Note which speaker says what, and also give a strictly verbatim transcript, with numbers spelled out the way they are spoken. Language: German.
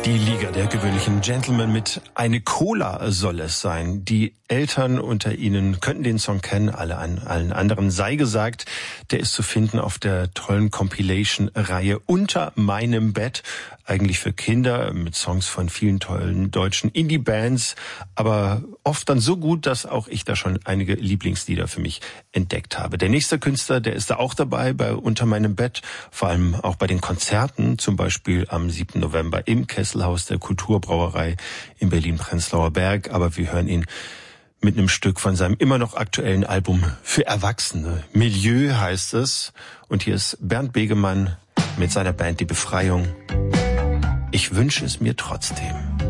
Speaker 1: Die Liga der gewöhnlichen Gentlemen mit Eine Cola soll es sein. Die Eltern unter Ihnen könnten den Song kennen, alle an, allen anderen sei gesagt. Der ist zu finden auf der tollen Compilation-Reihe Unter meinem Bett. Eigentlich für Kinder mit Songs von vielen tollen deutschen Indie-Bands. Aber oft dann so gut, dass auch ich da schon einige Lieblingslieder für mich entdeckt habe. Der nächste Künstler, der ist da auch dabei bei Unter meinem Bett. Vor allem auch bei den Konzerten, zum Beispiel am siebten November im Kesselhaus der Kulturbrauerei in Berlin-Prenzlauer Berg. Aber wir hören ihn mit einem Stück von seinem immer noch aktuellen Album für Erwachsene. Milieu heißt es. Und hier ist Bernd Begemann mit seiner Band Die Befreiung. Ich wünsche es mir trotzdem.